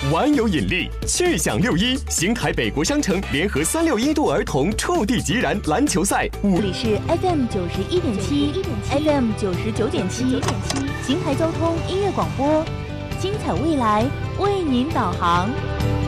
玩有引力，趣享6·1，邢台北国商城联合361度儿童触地即燃篮球赛。 这里是 FM 91.7，FM 99.7，邢台交通音乐广播，精彩未来为您导航。